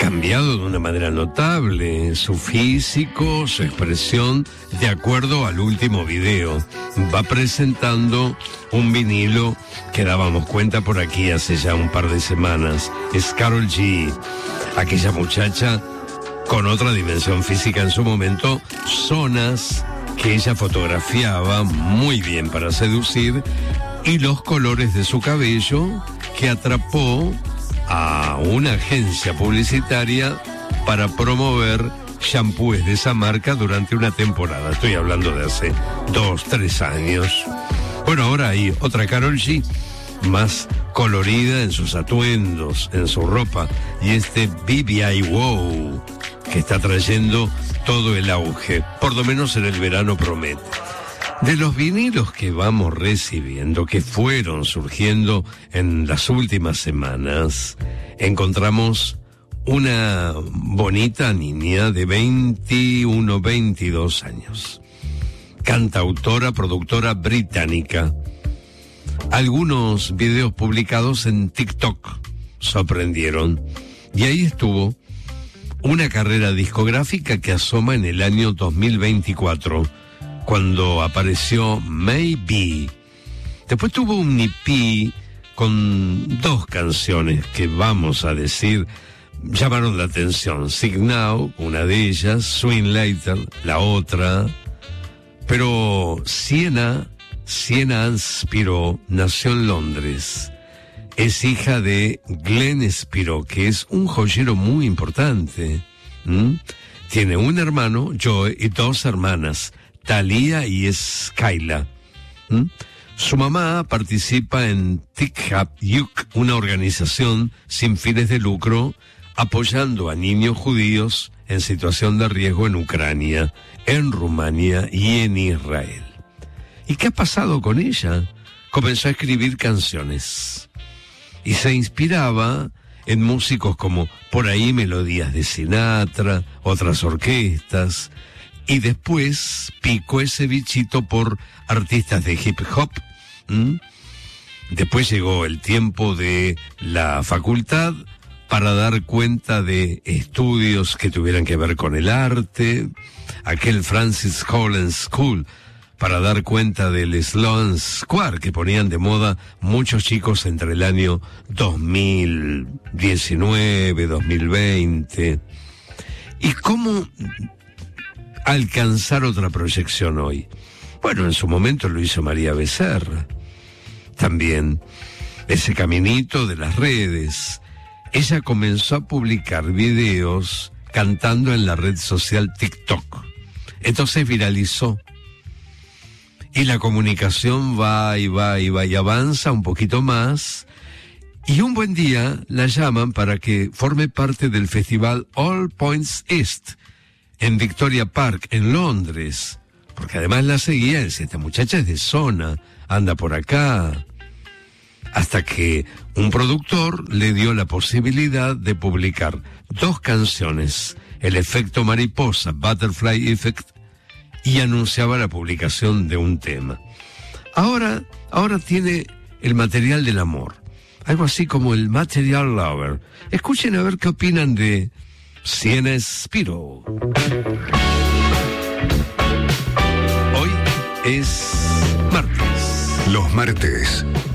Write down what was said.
cambiado de una manera notable su físico, su expresión, de acuerdo al último video. Va presentando un vinilo que dábamos cuenta por aquí hace ya un par de semanas. Es Karol G, aquella muchacha con otra dimensión física en su momento, zonas que ella fotografiaba muy bien para seducir, y los colores de su cabello que atrapó a una agencia publicitaria para promover shampoos de esa marca durante una temporada. Estoy hablando de hace 2-3 años. Bueno, ahora hay otra Karol G, más colorida en sus atuendos, en su ropa, y este BBI Wow que está trayendo todo el auge, por lo menos en el verano promete. De los vinilos que vamos recibiendo, que fueron surgiendo en las últimas semanas, encontramos una bonita niña de 21, 22 años. Cantautora, productora británica. Algunos videos publicados en TikTok sorprendieron. Y ahí estuvo una carrera discográfica que asoma en el año 2024, cuando apareció Maybe. Después tuvo un EP con 2 canciones que, vamos a decir, llamaron la atención. Signal, una de ellas, Swing Later, la otra. Pero Sienna Spiro nació en Londres. Es hija de Glenn Spiro, que es un joyero muy importante. Tiene un hermano, Joe, y 2 hermanas, Talia y Skyla. Su mamá participa en TikTok, una organización sin fines de lucro apoyando a niños judíos en situación de riesgo en Ucrania, en Rumania y en Israel. ¿Y qué ha pasado con ella? Comenzó a escribir canciones y se inspiraba en músicos como por ahí melodías de Sinatra, otras orquestas, y después picó ese bichito por artistas de hip hop. Después llegó el tiempo de la facultad para dar cuenta de estudios que tuvieran que ver con el arte, aquel Francis Holland School, para dar cuenta del Sloan Square que ponían de moda muchos chicos entre el año 2019, 2020. ¿Y cómo alcanzar otra proyección hoy? Bueno, en su momento lo hizo María Becerra. También ese caminito de las redes. Ella comenzó a publicar videos cantando en la red social TikTok. Entonces viralizó. Y la comunicación va y avanza un poquito más. Y un buen día la llaman para que forme parte del festival All Points East en Victoria Park, en Londres. Porque además la seguía y decía, esta muchacha es de zona, anda por acá. Hasta que un productor le dio la posibilidad de publicar 2 canciones, El efecto mariposa, Butterfly Effect, y anunciaba la publicación de un tema. Ahora tiene el material del amor, algo así como el Material Lover. Escuchen a ver qué opinan de Sienna Spiro. Hoy es martes. Los martes